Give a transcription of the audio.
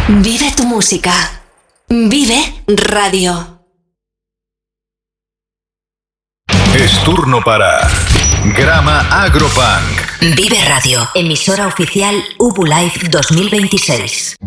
Vive tu música. Vive Radio. Es turno para Grama Agropunk. Vive Radio, emisora oficial UbuLife 2026.